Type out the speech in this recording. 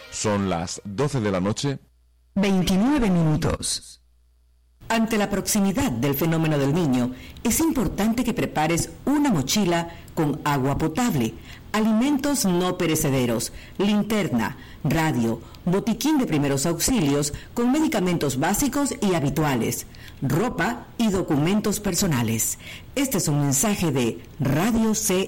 Son las 12 de la noche. 29 minutos. Ante la proximidad del fenómeno del Niño, es importante que prepares una mochila con agua potable, alimentos no perecederos, linterna, radio, botiquín de primeros auxilios con medicamentos básicos y habituales, ropa y documentos personales. Este es un mensaje de Radio C.